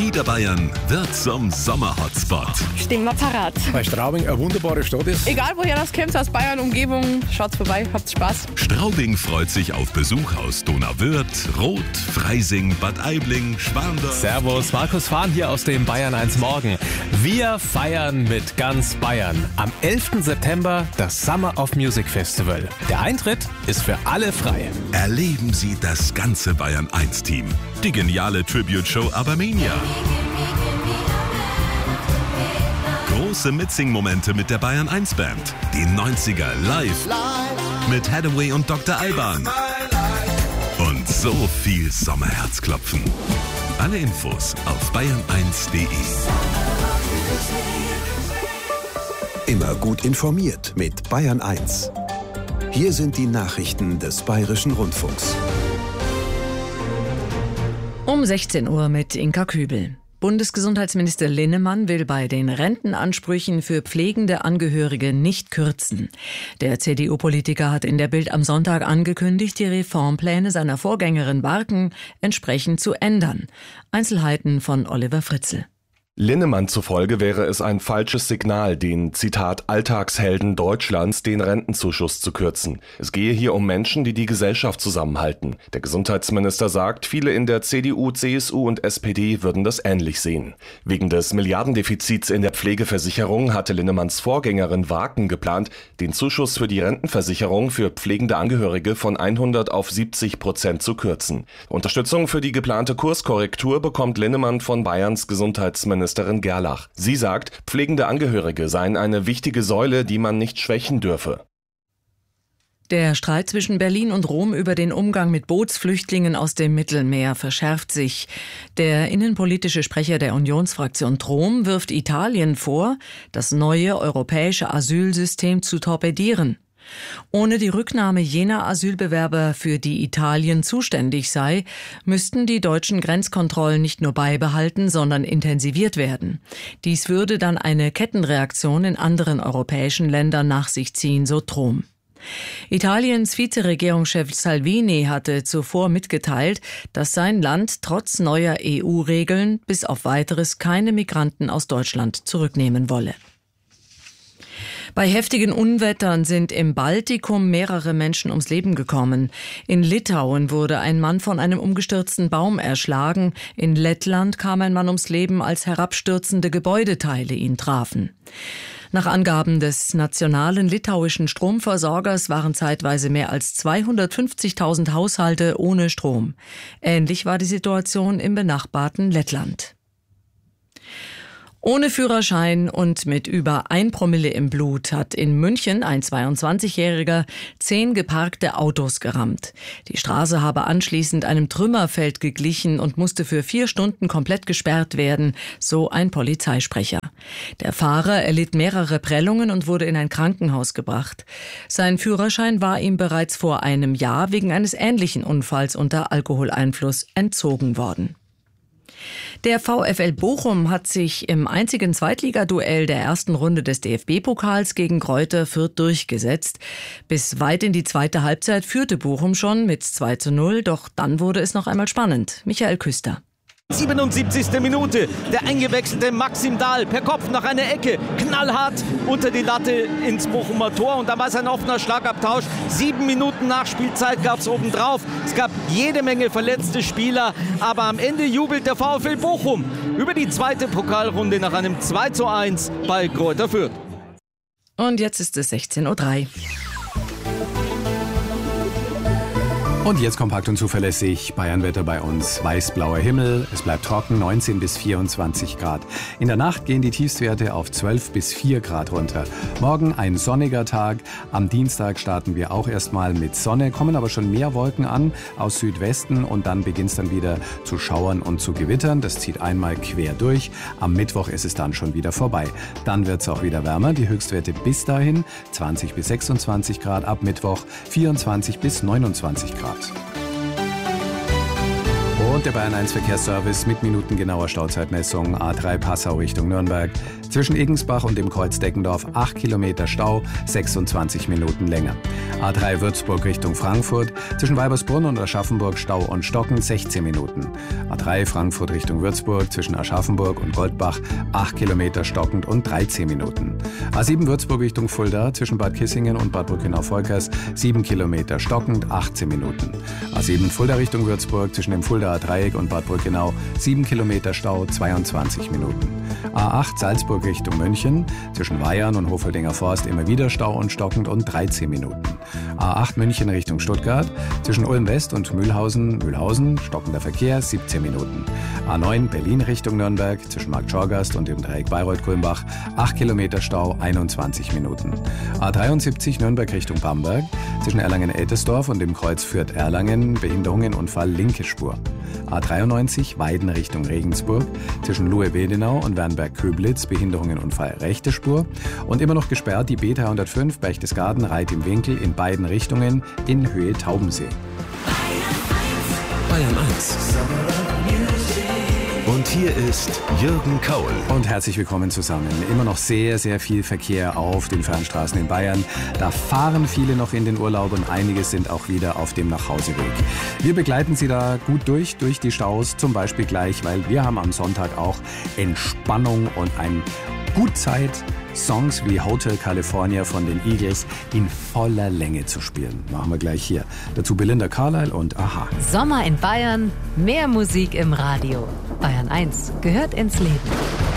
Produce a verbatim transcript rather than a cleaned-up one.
Niederbayern wird zum Sommerhotspot. Stehen wir parat. Weil Straubing eine wunderbare Stadt ist. Egal woher das kommt, aus Bayern, Umgebung, schaut's vorbei, habt Spaß. Straubing freut sich auf Besuch aus Donauwörth, Roth, Freising, Bad Aibling, Schwandorf. Servus, Markus Fahn hier aus dem Bayern eins Morgen. Wir feiern mit ganz Bayern. Am elften September das Summer of Music Festival. Der Eintritt ist für alle frei. Erleben Sie das ganze Bayern eins Team. Die geniale Tribute-Show Abermania. Große Mitsing-Momente mit der Bayern eins Band. Die neunziger live mit Hathaway und Doktor Alban. Und so viel Sommerherzklopfen. Alle Infos auf bayern eins punkt de. Immer gut informiert mit Bayern eins. Hier sind die Nachrichten des Bayerischen Rundfunks. Um sechzehn Uhr mit Inka Kübel. Bundesgesundheitsminister Linnemann will bei den Rentenansprüchen für pflegende Angehörige nicht kürzen. Der C D U-Politiker hat in der Bild am Sonntag angekündigt, die Reformpläne seiner Vorgängerin Barken entsprechend zu ändern. Einzelheiten von Oliver Fritzl. Linnemann zufolge wäre es ein falsches Signal, den, Zitat, Alltagshelden Deutschlands den Rentenzuschuss zu kürzen. Es gehe hier um Menschen, die die Gesellschaft zusammenhalten. Der Gesundheitsminister sagt, viele in der C D U, C S U und S P D würden das ähnlich sehen. Wegen des Milliardendefizits in der Pflegeversicherung hatte Linnemanns Vorgängerin Waken geplant, den Zuschuss für die Rentenversicherung für pflegende Angehörige von hundert auf siebzig Prozent zu kürzen. Unterstützung für die geplante Kurskorrektur bekommt Linnemann von Bayerns Gesundheitsminister Ministerin Gerlach. Sie sagt, pflegende Angehörige seien eine wichtige Säule, die man nicht schwächen dürfe. Der Streit zwischen Berlin und Rom über den Umgang mit Bootsflüchtlingen aus dem Mittelmeer verschärft sich. Der innenpolitische Sprecher der Unionsfraktion Trom wirft Italien vor, das neue europäische Asylsystem zu torpedieren. Ohne die Rücknahme jener Asylbewerber, für die Italien zuständig sei, müssten die deutschen Grenzkontrollen nicht nur beibehalten, sondern intensiviert werden. Dies würde dann eine Kettenreaktion in anderen europäischen Ländern nach sich ziehen, so Trom. Italiens Vizeregierungschef Salvini hatte zuvor mitgeteilt, dass sein Land trotz neuer E U-Regeln bis auf Weiteres keine Migranten aus Deutschland zurücknehmen wolle. Bei heftigen Unwettern sind im Baltikum mehrere Menschen ums Leben gekommen. In Litauen wurde ein Mann von einem umgestürzten Baum erschlagen. In Lettland kam ein Mann ums Leben, als herabstürzende Gebäudeteile ihn trafen. Nach Angaben des nationalen litauischen Stromversorgers waren zeitweise mehr als zweihundertfünfzigtausend Haushalte ohne Strom. Ähnlich war die Situation im benachbarten Lettland. Ohne Führerschein und mit über ein Promille im Blut hat in München ein zweiundzwanzigjähriger zehn geparkte Autos gerammt. Die Straße habe anschließend einem Trümmerfeld geglichen und musste für vier Stunden komplett gesperrt werden, so ein Polizeisprecher. Der Fahrer erlitt mehrere Prellungen und wurde in ein Krankenhaus gebracht. Sein Führerschein war ihm bereits vor einem Jahr wegen eines ähnlichen Unfalls unter Alkoholeinfluss entzogen worden. Der VfL Bochum hat sich im einzigen Zweitligaduell der ersten Runde des D F B-Pokals gegen Greuther Fürth durchgesetzt. Bis weit in die zweite Halbzeit führte Bochum schon mit zwei zu null, doch dann wurde es noch einmal spannend. Michael Küster. siebenundsiebzigste Minute, der eingewechselte Maxim Dahl per Kopf nach einer Ecke, knallhart unter die Latte ins Bochumer Tor und da war es ein offener Schlagabtausch. Sieben Minuten Nachspielzeit gab es obendrauf. Es gab jede Menge verletzte Spieler, aber am Ende jubelt der VfL Bochum über die zweite Pokalrunde nach einem zwei zu eins bei Greuther Fürth. Und jetzt ist es sechzehn Uhr drei. Und jetzt kompakt und zuverlässig Bayernwetter bei uns. Weiß-blauer Himmel, es bleibt trocken, neunzehn bis vierundzwanzig Grad. In der Nacht gehen die Tiefstwerte auf zwölf bis vier Grad runter. Morgen ein sonniger Tag. Am Dienstag starten wir auch erstmal mit Sonne, kommen aber schon mehr Wolken an aus Südwesten und dann beginnt es dann wieder zu schauern und zu gewittern. Das zieht einmal quer durch. Am Mittwoch ist es dann schon wieder vorbei. Dann wird es auch wieder wärmer. Die Höchstwerte bis dahin zwanzig bis sechsundzwanzig Grad, ab Mittwoch vierundzwanzig bis neunundzwanzig Grad. Und Und der Bayern eins Verkehrsservice mit minutengenauer Stauzeitmessung. A drei Passau Richtung Nürnberg. Zwischen Egensbach und dem Kreuz Deckendorf acht Kilometer Stau, sechsundzwanzig Minuten länger. A drei Würzburg Richtung Frankfurt. Zwischen Weibersbrunn und Aschaffenburg Stau und Stocken sechzehn Minuten. A drei Frankfurt Richtung Würzburg. Zwischen Aschaffenburg und Goldbach acht Kilometer stockend und dreizehn Minuten. A sieben Würzburg Richtung Fulda. Zwischen Bad Kissingen und Bad Brückenau-Volkers sieben Kilometer stockend, achtzehn Minuten. A sieben Fulda Richtung Würzburg. Zwischen dem Fuldaer Dreieck und Bad Brückenau sieben Kilometer Stau, zweiundzwanzig Minuten. A acht Salzburg Richtung München, zwischen Weyern und Hofeldinger Forst immer wieder Stau und stockend und dreizehn Minuten. A acht München Richtung Stuttgart, zwischen Ulm West und Mühlhausen, Mühlhausen, stockender Verkehr, siebzehn Minuten. A neun Berlin Richtung Nürnberg, zwischen Markt Schorgast und dem Dreieck Bayreuth-Kulmbach, acht Kilometer Stau, einundzwanzig Minuten. A dreiundsiebzig Nürnberg Richtung Bamberg, zwischen Erlangen-Eltersdorf und dem Kreuz Fürth-Erlangen, Behinderungenunfall linke Spur. A dreiundneunzig Weiden Richtung Regensburg, zwischen Luhe-Wedenau und Wernberg-Köblitz, Behinderungenunfall rechte Spur. Und immer noch gesperrt die B dreihundertfünf Berchtesgaden Reit im Winkel in beiden Richtungen in Höhe Taubensee. Bayern eins. Und hier ist Jürgen Kaul. Und herzlich willkommen zusammen. Immer noch sehr, sehr viel Verkehr auf den Fernstraßen in Bayern. Da fahren viele noch in den Urlaub und einige sind auch wieder auf dem Nachhauseweg. Wir begleiten Sie da gut durch, durch die Staus, zum Beispiel gleich, weil wir haben am Sonntag auch Entspannung und ein Gutzeit, Songs wie Hotel California von den Eagles in voller Länge zu spielen. Machen wir gleich hier. Dazu Belinda Carlisle und Aha. Sommer in Bayern, mehr Musik im Radio. Bayern eins gehört ins Leben.